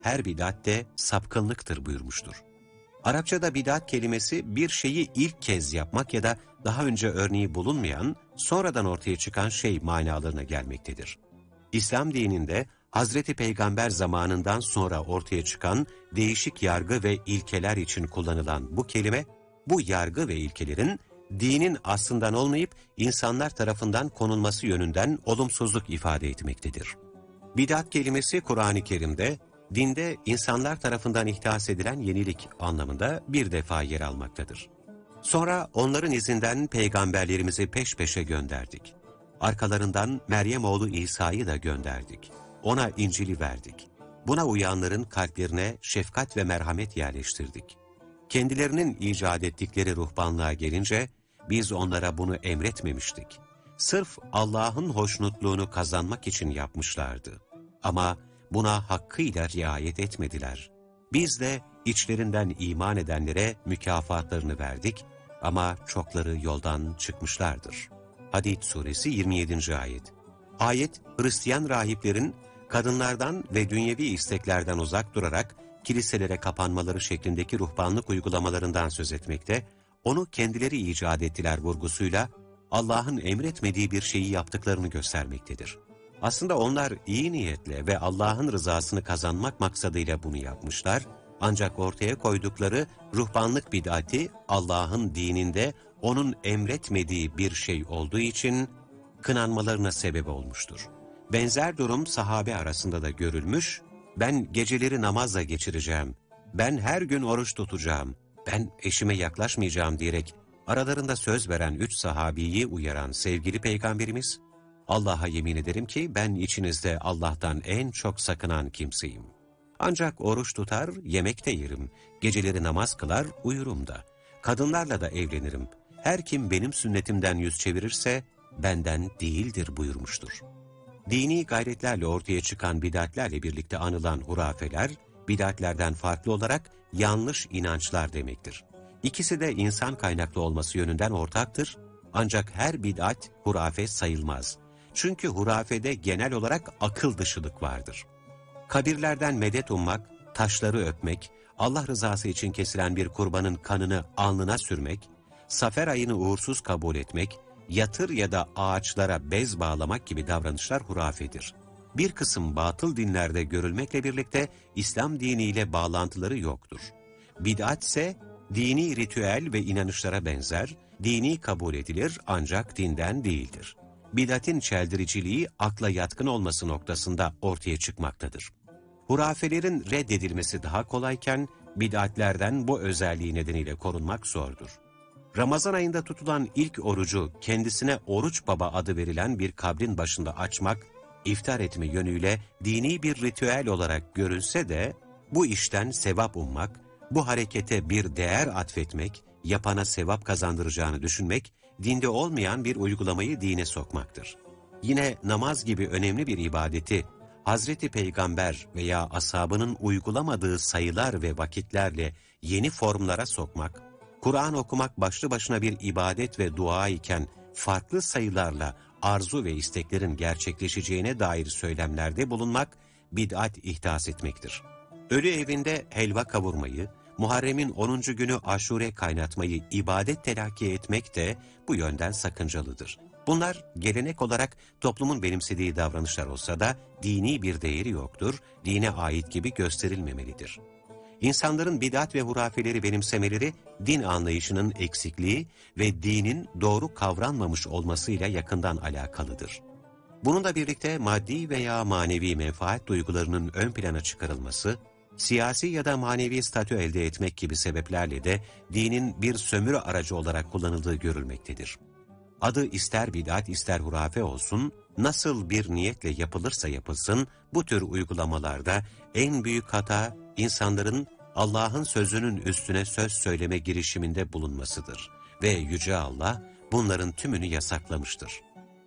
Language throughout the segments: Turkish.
her bid'at de sapkınlıktır buyurmuştur. Arapçada bid'at kelimesi bir şeyi ilk kez yapmak ya da daha önce örneği bulunmayan, sonradan ortaya çıkan şey manalarına gelmektedir. İslam dininde Hazreti Peygamber zamanından sonra ortaya çıkan değişik yargı ve ilkeler için kullanılan bu kelime, bu yargı ve ilkelerin dinin aslından olmayıp insanlar tarafından konulması yönünden olumsuzluk ifade etmektedir. Bid'at kelimesi Kur'an-ı Kerim'de, dinde insanlar tarafından ihdas edilen yenilik anlamında bir defa yer almaktadır. Sonra onların izinden peygamberlerimizi peş peşe gönderdik. Arkalarından Meryem oğlu İsa'yı da gönderdik. Ona İncil'i verdik. Buna uyanların kalplerine şefkat ve merhamet yerleştirdik. Kendilerinin icat ettikleri ruhbanlığa gelince, biz onlara bunu emretmemiştik. Sırf Allah'ın hoşnutluğunu kazanmak için yapmışlardı. Ama buna hakkıyla riayet etmediler. Biz de içlerinden iman edenlere mükafatlarını verdik ama çokları yoldan çıkmışlardır. Hadid suresi 27. ayet. Ayet, Hristiyan rahiplerin kadınlardan ve dünyevi isteklerden uzak durarak kiliselere kapanmaları şeklindeki ruhbanlık uygulamalarından söz etmekte, onu kendileri icat ettiler vurgusuyla Allah'ın emretmediği bir şeyi yaptıklarını göstermektedir. Aslında onlar iyi niyetle ve Allah'ın rızasını kazanmak maksadıyla bunu yapmışlar, ancak ortaya koydukları ruhbanlık bid'ati Allah'ın dininde onun emretmediği bir şey olduğu için kınanmalarına sebep olmuştur. Benzer durum sahabe arasında da görülmüş, ben geceleri namazla geçireceğim, ben her gün oruç tutacağım, ben eşime yaklaşmayacağım diyerek aralarında söz veren 3 sahabiyi uyaran sevgili Peygamberimiz, Allah'a yemin ederim ki ben içinizde Allah'tan en çok sakınan kimseyim. Ancak oruç tutar, yemek de yerim, geceleri namaz kılar, uyurum da. Kadınlarla da evlenirim. Her kim benim sünnetimden yüz çevirirse benden değildir buyurmuştur. Dini gayretlerle ortaya çıkan bid'atlerle birlikte anılan hurafeler, bid'atlerden farklı olarak yanlış inançlar demektir. İkisi de insan kaynaklı olması yönünden ortaktır, ancak her bid'at hurafe sayılmaz. Çünkü hurafede genel olarak akıl dışılık vardır. Kabirlerden medet ummak, taşları öpmek, Allah rızası için kesilen bir kurbanın kanını alnına sürmek, safer ayını uğursuz kabul etmek, yatır ya da ağaçlara bez bağlamak gibi davranışlar hurafedir. Bir kısım batıl dinlerde görülmekle birlikte İslam diniyle bağlantıları yoktur. Bid'at ise dini ritüel ve inanışlara benzer, dini kabul edilir ancak dinden değildir. Bid'atin çeldiriciliği akla yatkın olması noktasında ortaya çıkmaktadır. Hurafelerin reddedilmesi daha kolayken, bid'atlerden bu özelliği nedeniyle korunmak zordur. Ramazan ayında tutulan ilk orucu kendisine Oruç Baba adı verilen bir kabrin başında açmak, iftar etme yönüyle dini bir ritüel olarak görülse de, bu işten sevap ummak, bu harekete bir değer atfetmek, yapana sevap kazandıracağını düşünmek, dinde olmayan bir uygulamayı dine sokmaktır. Yine namaz gibi önemli bir ibadeti, Hazreti Peygamber veya ashabının uygulamadığı sayılar ve vakitlerle yeni formlara sokmak, Kur'an okumak başlı başına bir ibadet ve dua iken farklı sayılarla arzu ve isteklerin gerçekleşeceğine dair söylemlerde bulunmak, bid'at ihdas etmektir. Ölü evinde helva kavurmayı, Muharrem'in 10. günü aşure kaynatmayı ibadet telakki etmek de bu yönden sakıncalıdır. Bunlar gelenek olarak toplumun benimsediği davranışlar olsa da dini bir değeri yoktur, dine ait gibi gösterilmemelidir. İnsanların bid'at ve hurafeleri benimsemeleri, din anlayışının eksikliği ve dinin doğru kavranmamış olmasıyla yakından alakalıdır. Bununla birlikte maddi veya manevi menfaat duygularının ön plana çıkarılması, siyasi ya da manevi statü elde etmek gibi sebeplerle de dinin bir sömürü aracı olarak kullanıldığı görülmektedir. Adı ister bid'at ister hurafe olsun, nasıl bir niyetle yapılırsa yapılsın, bu tür uygulamalarda en büyük hata insanların Allah'ın sözünün üstüne söz söyleme girişiminde bulunmasıdır ve Yüce Allah bunların tümünü yasaklamıştır.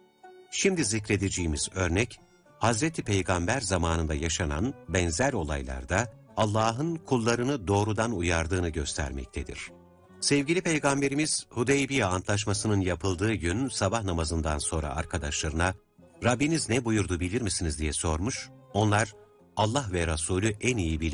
Şimdi zikredeceğimiz örnek, Hazreti Peygamber zamanında yaşanan benzer olaylarda Allah'ın kullarını doğrudan uyardığını göstermektedir. Sevgili Peygamberimiz Hudeybiye Antlaşması'nın yapıldığı gün sabah namazından sonra arkadaşlarına "Rabbiniz ne buyurdu bilir misiniz?" diye sormuş. Onlar Allah ve Resulü en iyi bilir.